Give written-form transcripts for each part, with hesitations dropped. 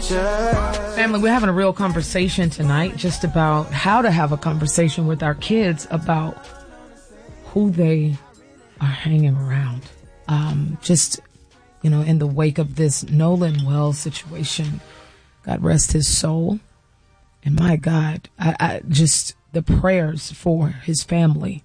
Family, we're having a real conversation tonight just about how to have a conversation with our kids about who they are hanging around. In the wake of this Nolan Wells situation, God rest his soul. And my God, I just the prayers for his family.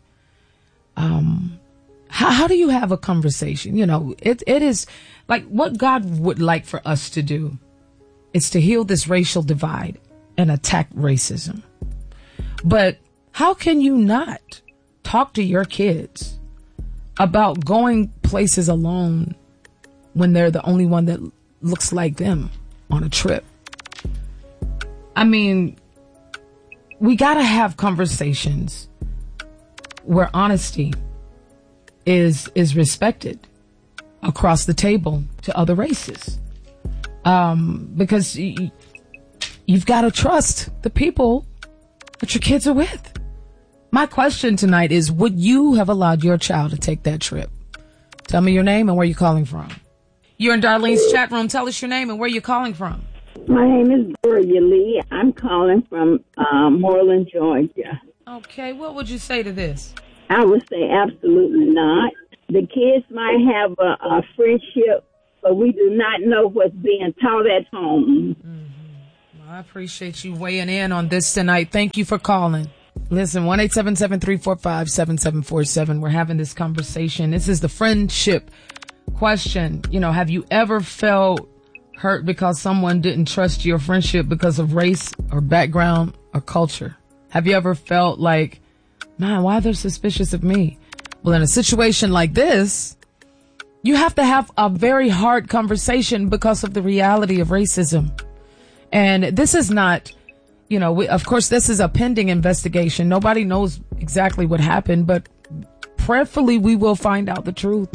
How do you have a conversation? It is like what God would like for us to do is to heal this racial divide and attack racism. But how can you not talk to your kids about going places alone when they're the only one that looks like them on a trip? I mean, we got to have conversations where honesty is respected across the table to other races. Because you've got to trust the people that your kids are with. My question tonight is, would you have allowed your child to take that trip? Tell me your name and where you're calling from. You're in Darlene's chat room. Tell us your name and where you're calling from. My name is Gloria Lee. I'm calling from Moreland, Georgia. Okay, what would you say to this? I would say absolutely not. The kids might have a friendship, but we do not know what's being taught at home. Mm-hmm. Well, I appreciate you weighing in on this tonight. Thank you for calling. Listen, 1-877-345-7747. We're having this conversation. This is the friendship question. Have you ever felt hurt because someone didn't trust your friendship because of race or background or culture? Have you ever felt like, man, why they're suspicious of me? Well, in a situation like this, you have to have a very hard conversation because of the reality of racism. And this is not, of course, this is a pending investigation. Nobody knows exactly what happened, but prayerfully we will find out the truth,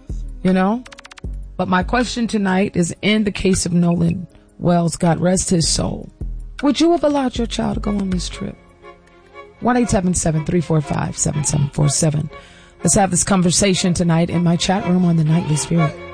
But my question tonight is, in the case of Nolan Wells, God rest his soul, would you have allowed your child to go on this trip? 1-877-345-7747. Let's have this conversation tonight in my chat room on the Nightly Spirit.